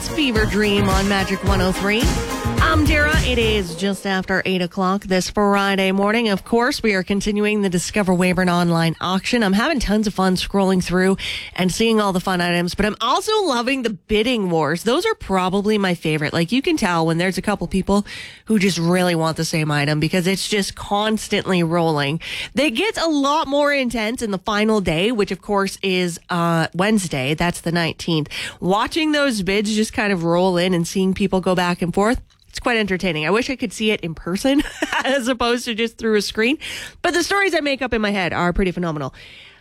It's Fever Dream on Magic 103. I'm Dara. It is just after 8 o'clock this Friday morning. Of course, we are continuing the Discover Weyburn online auction. I'm having tons of fun scrolling through and seeing all the fun items, but I'm also loving the bidding wars. Those are probably my favorite. Like, you can tell when there's a couple people who just really want the same item because it's just constantly rolling. They get a lot more intense in the final day, which of course is Wednesday. That's the 19th. Watching those bids just kind of roll in and seeing people go back and forth, it's quite entertaining. I wish I could see it in person as opposed to just through a screen. But the stories I make up in my head are pretty phenomenal.